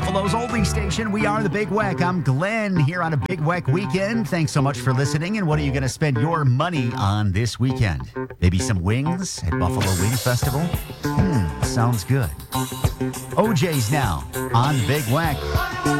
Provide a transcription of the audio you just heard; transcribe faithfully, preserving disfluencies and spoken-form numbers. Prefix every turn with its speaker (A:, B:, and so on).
A: Buffalo's oldie station. We are the Big Weck. I'm Glenn here on a Big Weck weekend. Thanks so much for listening. And what are you going to spend your money on this weekend? Maybe some wings at Buffalo Wing Festival? Hmm, sounds good. O J's now on the Big Weck.